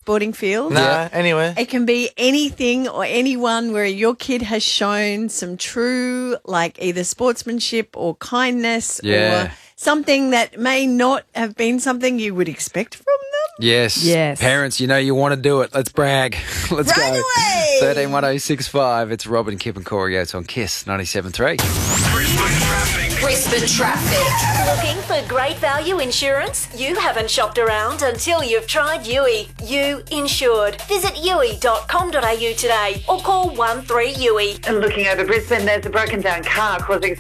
sporting field. No, anywhere. It can be anything or anyone where your kid has shown some true, like either sportsmanship or kindness or something that may not have been something you would expect from them. Yes. Parents, you know you want to do it. Let's brag. Let's Brag go. away. 131065. It's Robin, Kip and Corey Oates on KISS 97.3. Brisbane Traffic. Looking for great value insurance? You haven't shopped around until you've tried Yui. You Insured. Visit yui.com.au today or call 13 Yui. And looking over Brisbane, there's a broken down car causing